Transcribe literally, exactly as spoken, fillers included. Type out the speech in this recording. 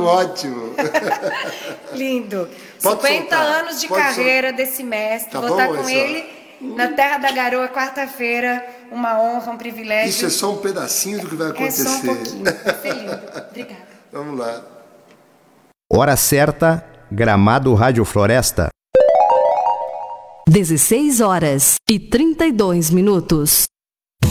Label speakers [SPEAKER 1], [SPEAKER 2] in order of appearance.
[SPEAKER 1] Ótimo.
[SPEAKER 2] Lindo.
[SPEAKER 1] Pode
[SPEAKER 2] cinquenta
[SPEAKER 1] soltar,
[SPEAKER 2] anos de
[SPEAKER 1] pode
[SPEAKER 2] carreira
[SPEAKER 1] soltar.
[SPEAKER 2] desse mestre.
[SPEAKER 1] Tá
[SPEAKER 2] Vou
[SPEAKER 1] bom,
[SPEAKER 2] estar com
[SPEAKER 1] essa?
[SPEAKER 2] ele na Terra da Garoa, quarta-feira. Uma honra, um privilégio.
[SPEAKER 1] Isso é só um pedacinho do que vai acontecer.
[SPEAKER 2] É só um pouquinho. Vai ser lindo. Obrigada.
[SPEAKER 1] Vamos lá.
[SPEAKER 3] Hora certa, Gramado Rádio Floresta.
[SPEAKER 4] dezesseis horas e trinta e dois minutos.